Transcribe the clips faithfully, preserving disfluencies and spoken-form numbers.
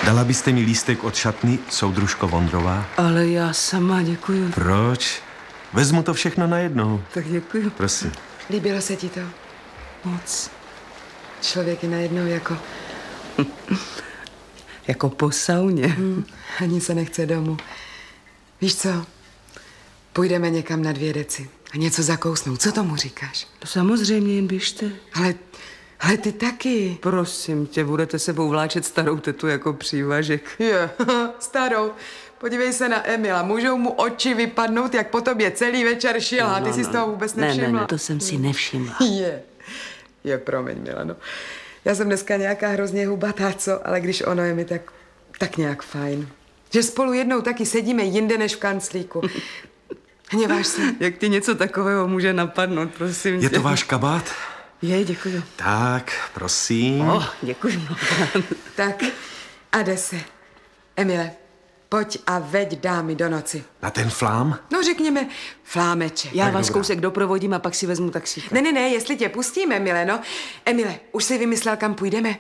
Dala byste mi lístek od šatny, soudružko Vondrová? Ale já sama, děkuju. Proč? Vezmu to všechno najednou. Tak děkuju. Prosím. Líbilo se ti to? Moc. Člověk je najednou jako... Jako po sauně. Hmm, ani se nechce domů. Víš co? Půjdeme někam na dvě deci a něco zakousnout. Co tomu říkáš? To samozřejmě, jen běžte. Ale, ale ty taky. Prosím tě, budete sebou vláčet starou tetu jako přívažek. Je, starou. Podívej se na Emila. Můžou mu oči vypadnout, jak po tobě celý večer šila. No, Ty jsi no, z toho vůbec nevšimla. Ne, ne, ne, to jsem si nevšimla. Je. Je, promiň, Milano. Já jsem dneska nějaká hrozně hubatá, co? Ale když ono je mi tak, tak nějak fajn. Že spolu jednou taky sedíme jinde než v kanclíku. Hněváš se? Jak ti něco takového může napadnout, prosím tě. Je to váš kabát? Je, děkuju. Tak, prosím. Oh, děkuju. Tak a jde se. Emile, pojď a veď dámy do noci. Na ten flám? No řekněme flámeče. Já Tak vás dobrá. kousek doprovodím a pak si vezmu taxíka. Ne, ne, ne, jestli tě pustíme, Mileno. Emile, už jsi vymyslel, kam půjdeme?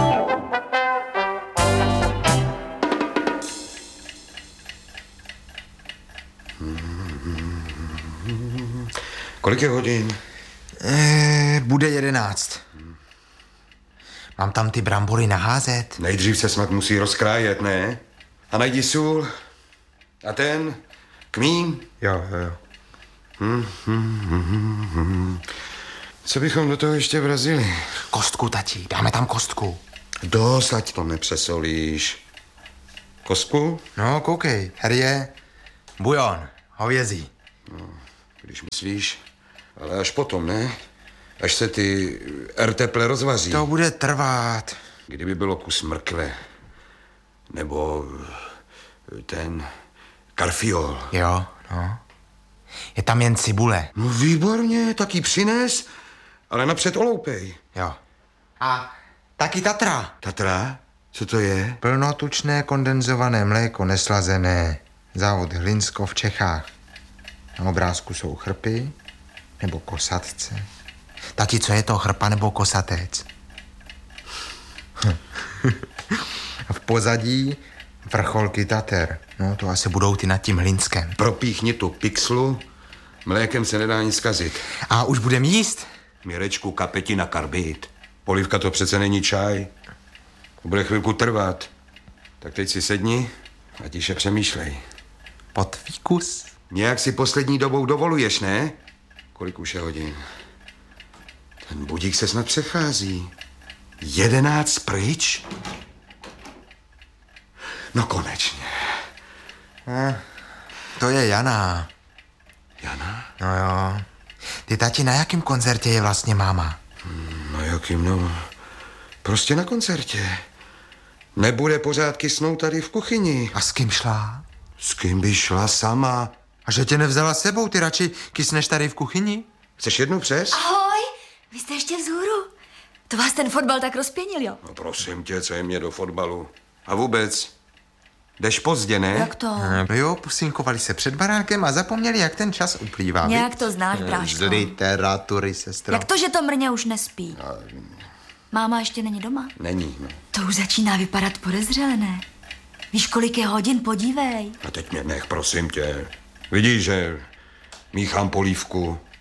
Kolik je hodin? E, bude jedenáct. Mám tam ty brambory naházet? Nejdřív se snad musí rozkrájet, ne? A najdi sůl. A ten? Kmín? Jo, jo, jo. Hmm, hmm, hmm, hmm. Co bychom do toho ještě vrazili? Kostku, tati, dáme tam kostku. Dost, ať to nepřesolíš. Kostku? No, koukej, tady je bujon, hovězí. No, když myslíš, ale až potom, ne? Až se ty erteple rozvaří. To bude trvat. Kdyby bylo kus mrkve. Nebo ten karfiol. Jo, no. Je tam jen cibule. No výborně, tak ji přines, ale napřed oloupej. Jo. A taky Tatra. Tatra? Co to je? Plnotučné kondenzované mléko neslazené. Závod Hlinsko v Čechách. Na obrázku jsou chrpy nebo kosatce. Tati, co je to, chrpa nebo kosatec? A v pozadí vrcholky Tater. No, to asi budou ty nad tím Hlinskem. Propíchni tu pixlu, mlékem se nedá nic zkazit. A už budem jíst? Mirečku, kapetina, karbid. Polivka to přece není čaj. To bude chvilku trvat. Tak teď si sedni a tiše přemýšlej. Pod fíkus? Nějak si poslední dobou dovoluješ, ne? Kolik už je hodin? Ten budík se snad přechází. Jedenáct pryč? No konečně. Eh, to je Jana. Jana? No jo. Ty, tati, na jakém koncertě je vlastně máma? Hmm, na jakým, no... Prostě na koncertě. Nebude pořád kysnout tady v kuchyni. A s kým šla? S kým by šla sama? A že tě nevzala s sebou, ty radši kysneš tady v kuchyni? Chceš jednu přes? Ahoj, vy jste ještě vzhůru. To vás ten fotbal tak rozpěnil, jo? No prosím tě, co je mě do fotbalu. A vůbec, jdeš pozdě, ne? Jak to? No jo, pusinkovali se před barákem a zapomněli, jak ten čas uplývá. Nějak to znáš, bráško. Z literatury, sestro. Jak to, že to mrně už nespí? Máma ještě není doma? Není, no. To už začíná vypadat podezřele, ne? Víš, kolik je hodin, podívej. A teď mě nech, prosím tě. Vidíš, že míchám polívku.